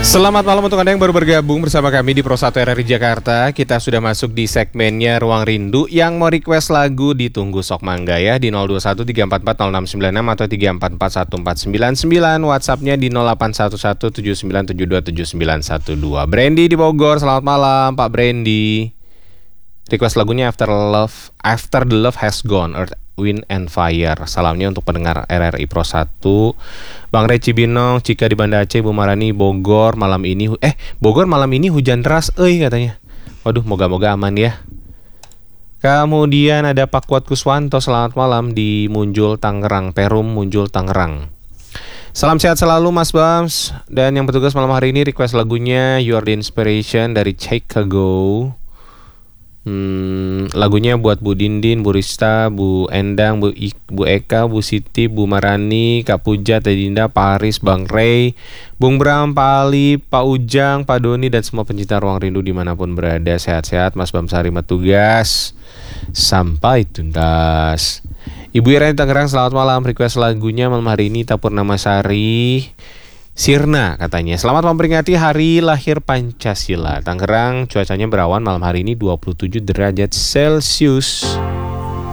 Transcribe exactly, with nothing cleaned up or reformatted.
Selamat malam untuk Anda yang baru bergabung bersama kami di Pro satu R R I Jakarta. Kita sudah masuk di segmennya Ruang Rindu. Yang mau request lagu ditunggu sok mangga ya di nol dua satu tiga empat empat nol enam sembilan enam atau tiga empat empat satu empat sembilan sembilan. WhatsAppnya di nol delapan satu satu tujuh sembilan tujuh dua tujuh sembilan satu dua. Brandy di Bogor, selamat malam Pak Brandy. Request lagunya After Love, After the Love Has Gone, Earth, Wind and Fire. Salamnya untuk pendengar R R I Pro satu. Bang Rey Cibinong, Cika di Banda Aceh, Bu Marani Bogor malam ini eh Bogor malam ini hujan deras euy katanya. Waduh, moga-moga aman ya. Kemudian ada Pak Kuat Kuswanto, selamat malam di Munjul Tangerang, Perum Munjul Tangerang. Salam sehat selalu Mas Bams. Dan yang bertugas malam hari ini request lagunya You Are the Inspiration dari Chicago. Hmm, lagunya buat Bu Dindin, Bu Rista, Bu Endang, Bu, I, Bu Eka, Bu Siti, Bu Marani, Kak Puja, Teh Dinda, Pak Aris, Bang Rey, Bung Bram, Pak Ali, Pak Ujang, Pak Doni, dan semua pencinta Ruang Rindu dimanapun berada. Sehat-sehat Mas Bamsari Matugas. Sampai tuntas. Ibu Ira di Tangerang, selamat malam. Request lagunya malam hari ini Tapurnama Sari Sirna katanya. Selamat memperingati hari lahir Pancasila. Tangerang cuacanya berawan malam hari ini dua puluh tujuh derajat Celcius.